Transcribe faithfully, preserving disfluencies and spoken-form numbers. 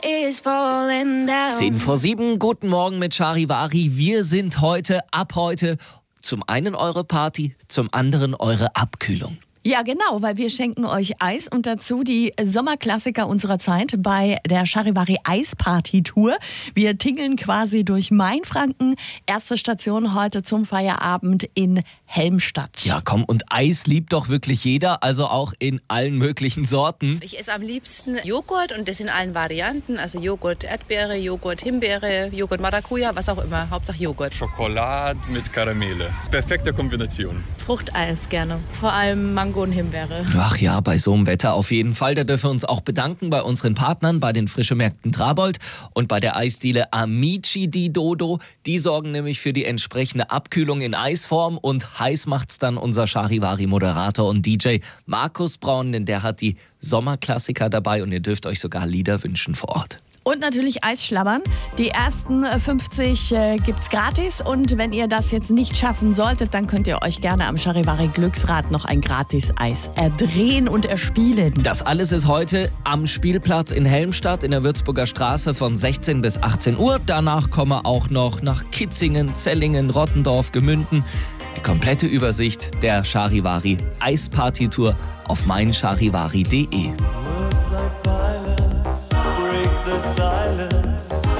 is falling down. Zehn vor sieben, guten Morgen mit Charivari. Wir sind heute, ab heute, zum einen eure Party, zum anderen eure Abkühlung. Ja, genau, weil wir schenken euch Eis und dazu die Sommerklassiker unserer Zeit bei der Charivari Eisparty-Tour. Wir tingeln quasi durch Mainfranken. Erste Station heute zum Feierabend in Helmstadt. Ja, komm, und Eis liebt doch wirklich jeder, also auch in allen möglichen Sorten. Ich esse am liebsten Joghurt und das in allen Varianten. Also Joghurt Erdbeere, Joghurt Himbeere, Joghurt Maracuja, was auch immer. Hauptsache Joghurt. Schokolade mit Karamelle. Perfekte Kombination. Fruchteis gerne. Vor allem Mango und Himbeere. Ach ja, bei so einem Wetter auf jeden Fall. Da dürfen wir uns auch bedanken bei unseren Partnern, bei den Frische Märkten Trabold und bei der Eisdiele Amici di Dodo. Die sorgen nämlich für die entsprechende Abkühlung in Eisform und heiß macht's dann unser Charivari-Moderator und D J Markus Braun, denn der hat die Sommerklassiker dabei und ihr dürft euch sogar Lieder wünschen vor Ort. Und natürlich Eisschlabbern. Die ersten fünfzig äh, gibt's gratis. Und wenn ihr das jetzt nicht schaffen solltet, dann könnt ihr euch gerne am Charivari Glücksrad noch ein Gratis-Eis erdrehen und erspielen. Das alles ist heute am Spielplatz in Helmstadt in der Würzburger Straße von sechzehn bis achtzehn Uhr. Danach kommen wir auch noch nach Kitzingen, Zellingen, Rottendorf, Gemünden. Die komplette Übersicht der Charivari Eisparty-Tour auf meincharivari punkt de. Words like violence break the silence.